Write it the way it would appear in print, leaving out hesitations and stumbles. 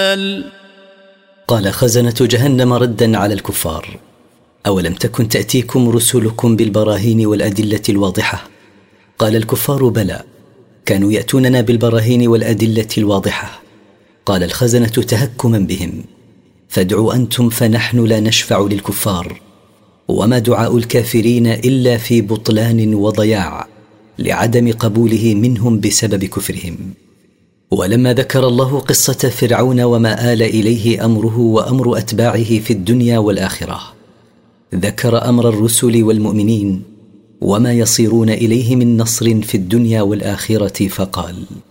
قال خزنة جهنم ردا على الكفار: أولم تكن تأتيكم رسلكم بالبراهين والأدلة الواضحة؟ قال الكفار: بلى، كانوا يأتوننا بالبراهين والأدلة الواضحة. قال الخزنة تهكما بهم: فادعوا أنتم فنحن لا نشفع للكفار، وما دعاء الكافرين إلا في بطلان وضياع، لعدم قبوله منهم بسبب كفرهم. ولما ذكر الله قصة فرعون وما آل إليه أمره وأمر أتباعه في الدنيا والآخرة، ذكر أمر الرسل والمؤمنين وما يصيرون إليه من نصر في الدنيا والآخرة، فقال: